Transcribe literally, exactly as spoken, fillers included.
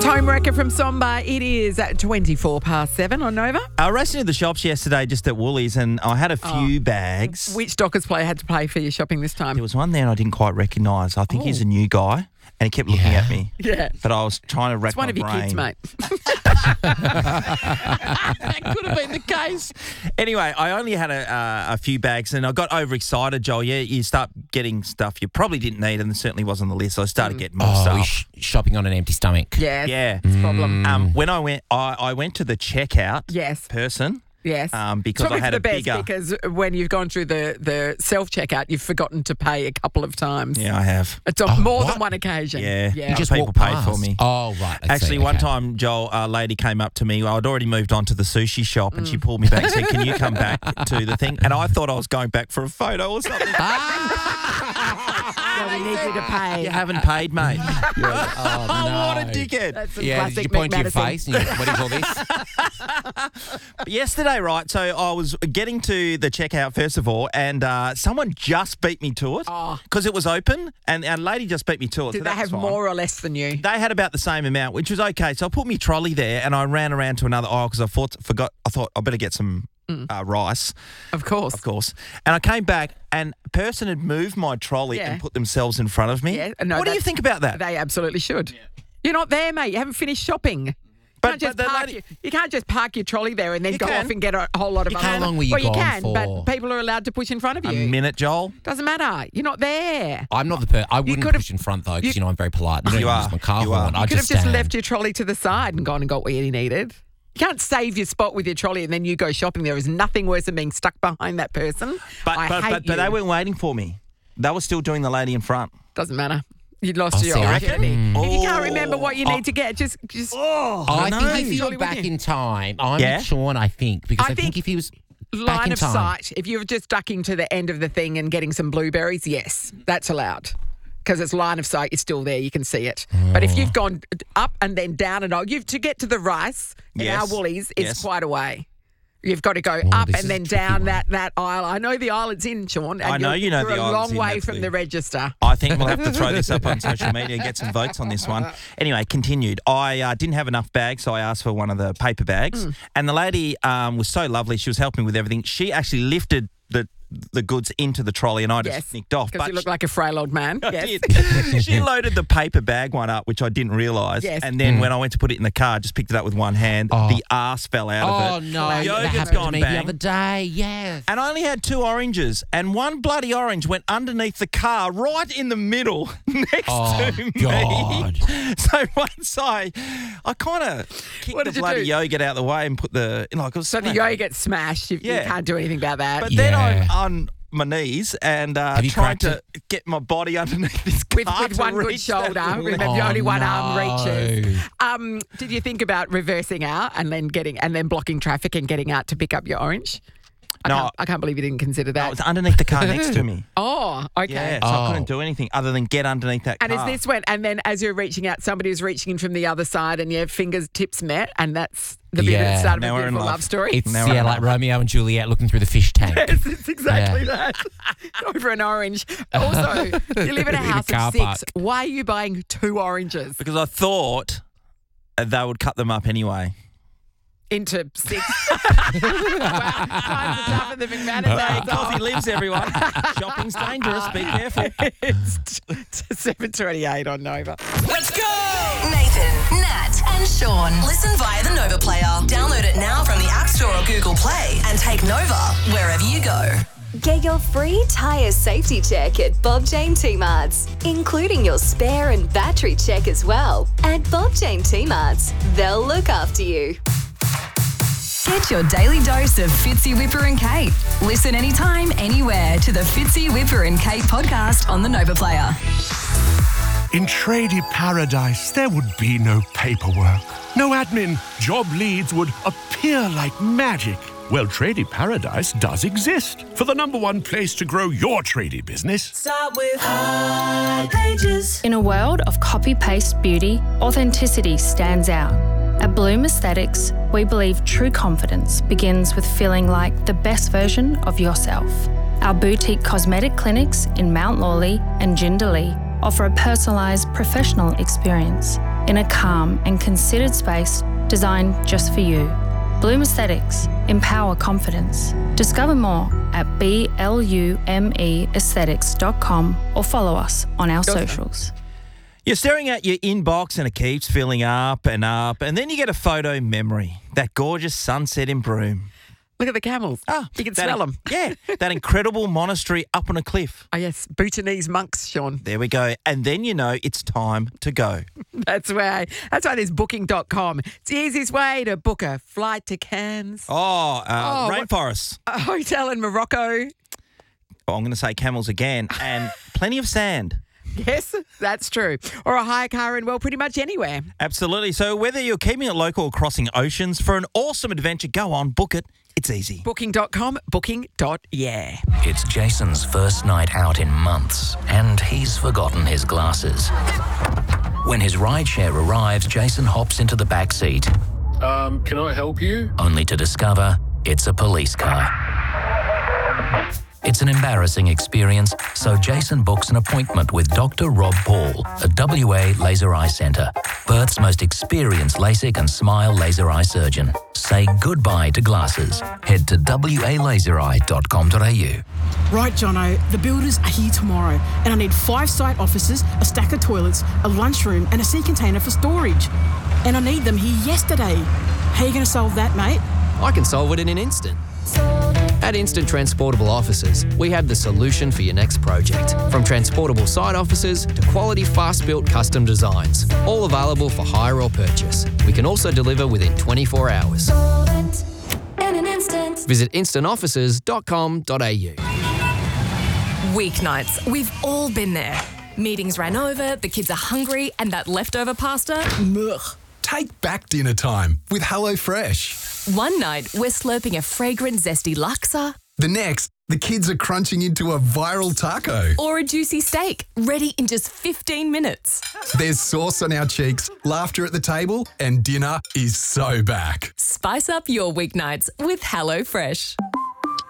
Home Wrecker from Somba. It is at twenty-four past seven on Nova. I raced into the shops yesterday just at Woolies and I had a few Oh. bags. Which Dockers player had to pay for your shopping this time? There was one there and I didn't quite recognise. I think he's a new guy and he kept looking Yeah. at me. Yeah. But I was trying to rack It's one my of your brain. kids, mate. That could have been the case. Anyway, I only had a, uh, a few bags and I got overexcited, Joel. Yeah, you start getting stuff you probably didn't need and certainly wasn't on the list. So I started getting more Oh, stuff. we sh- shopping on an empty stomach. Yes. Yeah. It's a problem. Um, when I went, I, I went to the checkout Yes. person. Yes. Um, because It's probably I had for a the best bigger. because when you've gone through the, the self-checkout, you've forgotten to pay a couple of times. Yeah, I have. It's on Oh, more what? than one occasion. Yeah. Yeah. You Just people walk paid past. for me. Oh, right. I Actually, see. one Okay. time, Joel, a lady came up to me. I'd already moved on to the sushi shop and she pulled me back and said, can you come back to the thing? And I thought I was going back for a photo or something. So we need you to pay. You haven't paid, mate. Oh, no. What a dickhead. That's some Yeah, classic did you point to your Mick Madison. face? And you, what do you call this? Yesterday, right, so I was getting to the checkout first of all and uh, someone just beat me to it Oh. because it was open and a lady just beat me to it. Did so they that have was fine. more or less than you? They had about the same amount, which was okay. So I put my trolley there and I ran around to another aisle because I thought, forgot, I thought I better get some uh, rice, Of course. of course. And I came back and a person had moved my trolley Yeah. and put themselves in front of me. Yeah, no, what do you that's- think about that? They absolutely should. You're not there, mate. You haven't finished shopping. But- You can't, just but the park lady- your, you can't just park your trolley there and then You go can. off and get a whole lot of You other can. How long were you well, you gone can, for? but people are allowed to push in front of A you. minute, Joel. Doesn't matter. You're not there. I'm not the person. I wouldn't could've- push in front, though, you- because, you, know, I'm very polite. I don't You even are. use my car You are. horn. You I You could have just just stand. left your trolley to the side and gone and got what you needed. You can't save your spot with your trolley and then you go shopping. There is nothing worse than being stuck behind that person. But I but hate but, but you. they weren't waiting for me. They were still doing the lady in front. Doesn't matter. You lost Oh, your see, I opportunity. reckon- If you can't remember what you Oh. need to get, just just Oh, I no. think if Surely you're with back you. in time, I'm Yeah? with Sean, I think, because I I, think, think if he was back line in of time, sight. If you're just ducking to the end of the thing and getting some blueberries, yes, that's allowed. Because it's line of sight, it's still there, you can see it. But if you've gone up and then down and all, you've to get to the rice in Yes. our Woolies, it's Yes. quite a way. You've got to go Oh, up this and is then a tricky down one. that, that aisle. I know the aisle it's in, Sean. And I know you're, you know you're the a aisle long it's in, way that's from the- the register. I think we'll have to throw this up on social media and get some votes on this one. Anyway, continued. I uh, didn't have enough bags, so I asked for one of the paper bags. Mm. And the lady um, was so lovely. She was helping me with everything. She actually lifted the the goods into the trolley and I just Yes, nicked off. because you But look like a frail old man. I Yes. did. She loaded the paper bag one up, which I didn't realise. Yes. And then when I went to put it in the car, I just picked it up with one hand. Oh. The arse fell out Oh, of it. no, Well, that yogurt's happened gone to me bang. the other day, yes. And I only had two oranges, and one bloody orange went underneath the car, right in the middle, next Oh, to me. God. So once I, I kind of kicked What the did you bloody do? yogurt out the way and put the, you know, like it was So the smack. yogurt smashed. You, you Yeah. can't do anything about that. But then Yeah. I'm on my knees and uh, Have you trying cracked to get my body underneath this with, car with to one good reach that shoulder. little- Remember, Oh, only one arm no. reaches. Um, did you think about reversing out and then getting and then blocking traffic and getting out to pick up your orange? I, No. can't, I can't believe you didn't consider I that. was underneath the car next to me. Oh, okay. Yeah, so Oh. I couldn't do anything other than get underneath that And car. is this when, and then as you're reaching out, somebody was reaching in from the other side and your fingertips met, and that's the bit Yeah. that started Now a we're in beautiful love. love story? It's, Now we're yeah, in like love. Romeo and Juliet looking through the fish tank. Yes, it's exactly Yeah. that. Over an orange. Also, you live in a In a house car of six. park. Why are you buying two oranges Because I thought uh, they would cut them up anyway. into six? Wow, times are tough in the McManus Because he lives, everyone. Shopping's dangerous. Be careful. It's seven twenty-eight on Nova. Let's go! Nathan, Nat, and Sean. Listen via the Nova Player. Download it now from the App Store or Google Play and take Nova wherever you go. Get your free tyre safety check at Bob Jane T-Marts, including your spare and battery check as well. At Bob Jane T-Marts, they'll look after you. Get your daily dose of Fitzy, Whipper and Kate. Listen anytime, anywhere to the Fitzy, Whipper and Kate podcast on the Nova Player. In tradie paradise, there would be no paperwork, no admin. Job leads would appear like magic. Well, tradie paradise does exist for the number one place to grow your tradie business. Start with High Pages. In a world of copy-paste beauty, authenticity stands out. At Bloom Aesthetics, we believe true confidence begins with feeling like the best version of yourself. Our boutique cosmetic clinics in Mount Lawley and Jindalee offer a personalised professional experience, in a calm and considered space designed just for you. Bloom Aesthetics. Empower confidence. Discover more at B L U M E aesthetics dot com or follow us on our socials. You're staring at your inbox and it keeps filling up and up, and then you get a photo memory. That gorgeous sunset in Broome. Look at the camels. Ah, you can that- smell them. Yeah, that incredible monastery up on a cliff. Oh, yes, Bhutanese monks, Sean. There we go. And then you know it's time to go. That's why. That's why there's booking dot com. It's the easiest way to book a flight to Cairns, Oh, uh, Oh, what- rainforests. a hotel in Morocco. Oh, I'm going to say camels again. And plenty of sand. Yes, that's true. Or a hire car in, well, pretty much anywhere. Absolutely. So whether you're keeping it local or crossing oceans, for an awesome adventure, go on, book it. It's easy. booking dot com, booking dot yeah. It's Jason's first night out in months, and he's forgotten his glasses. When his rideshare arrives, Jason hops into the back seat, Um, can I help you? only to discover it's a police car. It's an embarrassing experience, so Jason books an appointment with Doctor Rob Paul at W A Laser Eye Centre, Perth's most experienced LASIK and SMILE laser eye surgeon. Say goodbye to glasses. Head to w a laser eye dot com dot a u. Right, Jono, the builders are here tomorrow, and I need five site offices, a stack of toilets, a lunchroom, and a sea container for storage. And I need them here yesterday. How are you going to solve that, mate? I can solve it in an instant. At Instant Transportable Offices, we have the solution for your next project. From transportable site offices to quality fast-built custom designs, all available for hire or purchase. We can also deliver within twenty-four hours. Visit instant offices dot com dot a u. Weeknights, we've all been there. Meetings ran over, the kids are hungry, and that leftover pasta? Ugh. Take back dinner time with HelloFresh. One night, we're slurping a fragrant, zesty laksa. The next, the kids are crunching into a viral taco. Or a juicy steak, ready in just fifteen minutes. There's sauce on our cheeks, laughter at the table, and dinner is so back. Spice up your weeknights with HelloFresh.